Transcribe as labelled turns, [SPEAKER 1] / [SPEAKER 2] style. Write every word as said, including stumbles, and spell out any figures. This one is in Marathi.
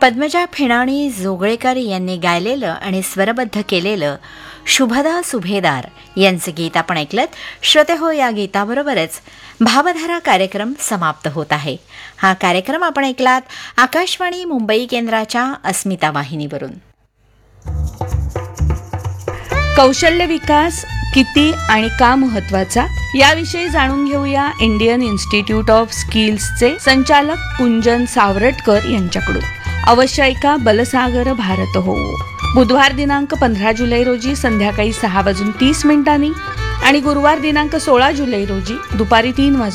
[SPEAKER 1] पद्मजा फेणाणी जोगळेकर यांनी गायलेलं आणि स्वरबद्ध केलेलं शुभदा सुभेदार यांचे गीत आपण ऐकलत. श्रोते हो, या गीताबरोबरच भावधारा कार्यक्रम समाप्त होत आहे. हा कार्यक्रम आपण ऐकलात आकाशवाणी मुंबई केंद्राच्या अस्मिता वाहिनीवरून.
[SPEAKER 2] कौशल्य विकास किती आणि का महत्वाचा याविषयी जाणून घेऊया इंडियन इन्स्टिट्यूट ऑफ स्किल्सचे संचालक कुंजन सावरटकर यांच्याकडून. अवश्य ऐका बलसागर भारत हो. बुधवार दिनांक पंधरा जुलै रोजी संध्याकाळी सहा वाजून तीस मिनिटांनी आणि गुरुवार दिनांक सोळा जुलै रोजी दुपारी तीन वाजून